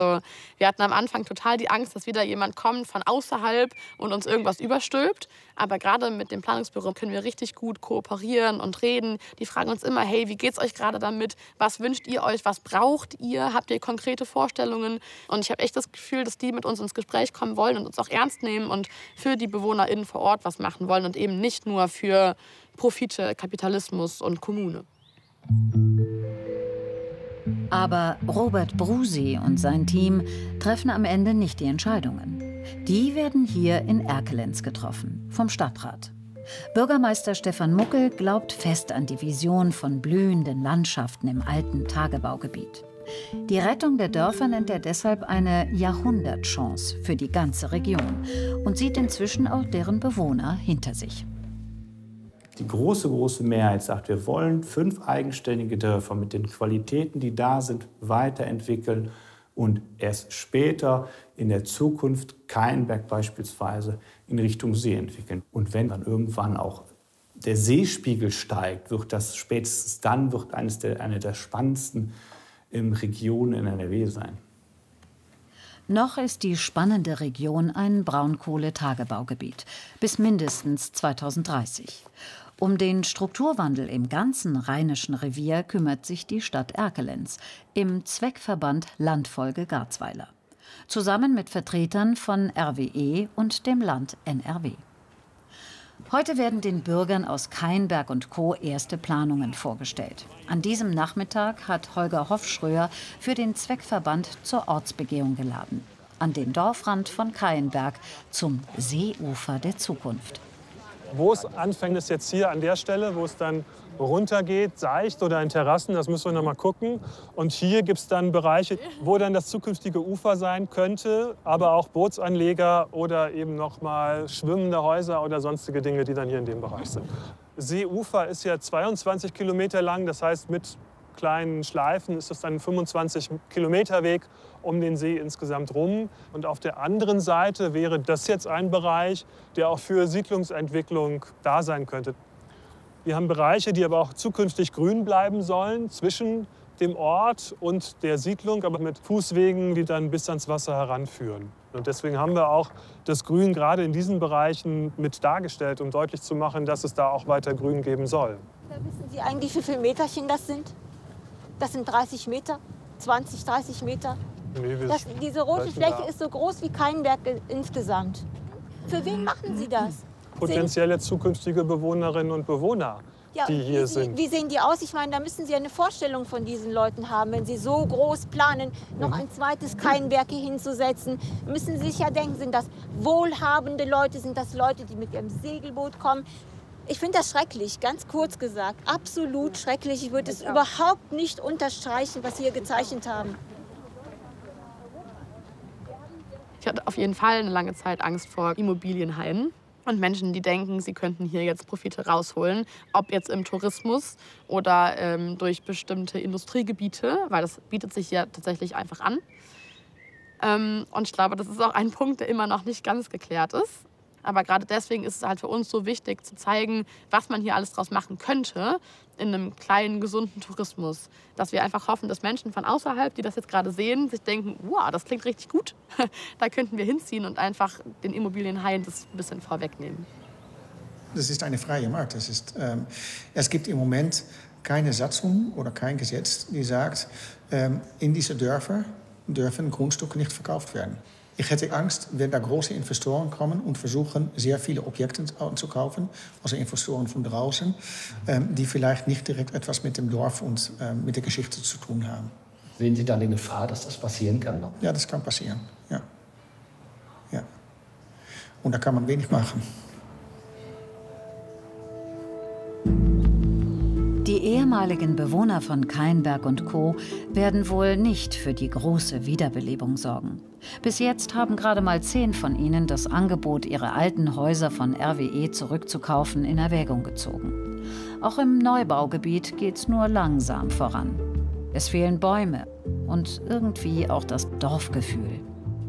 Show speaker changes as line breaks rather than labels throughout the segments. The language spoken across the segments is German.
Wir hatten am Anfang total die Angst, dass wieder jemand kommt von außerhalb und uns irgendwas überstülpt. Aber gerade mit dem Planungsbüro können wir richtig gut kooperieren und reden. Die fragen uns immer, hey, wie geht's euch gerade damit? Was wünscht ihr euch? Was braucht ihr? Habt ihr konkrete Vorstellungen? Und ich habe echt das Gefühl, dass die mit uns ins Gespräch kommen wollen und uns auch ernst nehmen und für die BewohnerInnen vor Ort was machen wollen und eben nicht nur für Profite, Kapitalismus und Kommune.
Aber Robert Brusi und sein Team treffen am Ende nicht die Entscheidungen. Die werden hier in Erkelenz getroffen, vom Stadtrat. Bürgermeister Stefan Muckel glaubt fest an die Vision von blühenden Landschaften im alten Tagebaugebiet. Die Rettung der Dörfer nennt er deshalb eine Jahrhundertchance für die ganze Region und sieht inzwischen auch deren Bewohner hinter sich.
Die große Mehrheit sagt, wir wollen 5 eigenständige Dörfer mit den Qualitäten, die da sind, weiterentwickeln und erst später in der Zukunft Cayenberg beispielsweise in Richtung See entwickeln. Und wenn dann irgendwann auch der Seespiegel steigt, wird das spätestens dann eine der spannendsten Regionen in NRW sein.
Noch ist die spannende Region ein Braunkohletagebaugebiet bis mindestens 2030. Um den Strukturwandel im ganzen Rheinischen Revier kümmert sich die Stadt Erkelenz im Zweckverband Landfolge Garzweiler. Zusammen mit Vertretern von RWE und dem Land NRW. Heute werden den Bürgern aus Cayenberg und Co. erste Planungen vorgestellt. An diesem Nachmittag hat Holger Hofschröer für den Zweckverband zur Ortsbegehung geladen. An den Dorfrand von Cayenberg zum Seeufer der Zukunft.
Wo es anfängt, ist jetzt hier an der Stelle, wo es dann runtergeht, seicht oder in Terrassen, das müssen wir noch mal gucken. Und hier gibt es dann Bereiche, wo dann das zukünftige Ufer sein könnte, aber auch Bootsanleger oder eben noch mal schwimmende Häuser oder sonstige Dinge, die dann hier in dem Bereich sind. Seeufer ist ja 22 Kilometer lang, das heißt mit kleinen Schleifen ist es dann ein 25-Kilometer-Weg um den See insgesamt rum. Und auf der anderen Seite wäre das jetzt ein Bereich, der auch für Siedlungsentwicklung da sein könnte. Wir haben Bereiche, die aber auch zukünftig grün bleiben sollen, zwischen dem Ort und der Siedlung, aber mit Fußwegen, die dann bis ans Wasser heranführen. Und deswegen haben wir auch das Grün gerade in diesen Bereichen mit dargestellt, um deutlich zu machen, dass es da auch weiter Grün geben soll.
Wissen Sie eigentlich, wie viele Meterchen das sind? Das sind 30 Meter, 20, 30 Meter.
Nee,
diese rote Fläche ist so groß wie Cayenberg insgesamt. Für wen machen Sie das?
Potenzielle zukünftige Bewohnerinnen und Bewohner, die hier sind.
Wie sehen die aus? Ich meine, da müssen Sie eine Vorstellung von diesen Leuten haben. Wenn Sie so groß planen, noch ein zweites Cayenberg hier hinzusetzen, müssen Sie sich ja denken, sind das wohlhabende Leute, sind das Leute, die mit ihrem Segelboot kommen? Ich finde das schrecklich, ganz kurz gesagt. Absolut schrecklich. Ich würde es überhaupt nicht unterstreichen, was Sie hier gezeichnet haben.
Ich hatte auf jeden Fall eine lange Zeit Angst vor Immobilienhaien und Menschen, die denken, sie könnten hier jetzt Profite rausholen. Ob jetzt im Tourismus oder durch bestimmte Industriegebiete, weil das bietet sich ja tatsächlich einfach an. Und ich glaube, das ist auch ein Punkt, der immer noch nicht ganz geklärt ist. Aber gerade deswegen ist es halt für uns so wichtig, zu zeigen, was man hier alles draus machen könnte in einem kleinen, gesunden Tourismus. Dass wir einfach hoffen, dass Menschen von außerhalb, die das jetzt gerade sehen, sich denken, wow, das klingt richtig gut. Da könnten wir hinziehen und einfach den Immobilienhaien das ein bisschen vorwegnehmen.
Das ist eine freie Markt. Es gibt im Moment keine Satzung oder kein Gesetz, die sagt, in diese Dörfer dürfen Grundstücke nicht verkauft werden. Ich hätte Angst, wenn da große Investoren kommen und versuchen, sehr viele Objekte anzukaufen, also Investoren von draußen, die vielleicht nicht direkt etwas mit dem Dorf und mit der Geschichte zu tun haben.
Sehen Sie dann die Gefahr, dass das passieren kann?
Ja, das kann passieren. Ja. Ja. Und da kann man wenig machen.
Die ehemaligen Bewohner von Cayenberg und Co. werden wohl nicht für die große Wiederbelebung sorgen. Bis jetzt haben gerade mal 10 von ihnen das Angebot, ihre alten Häuser von RWE zurückzukaufen, in Erwägung gezogen. Auch im Neubaugebiet geht's nur langsam voran. Es fehlen Bäume und irgendwie auch das Dorfgefühl.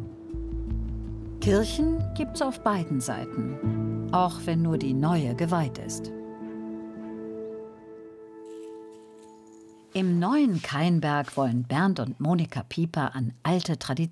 Kirchen gibt's auf beiden Seiten, auch wenn nur die neue geweiht ist. Im neuen Kainberg wollen Bernd und Monika Pieper an alte Traditionen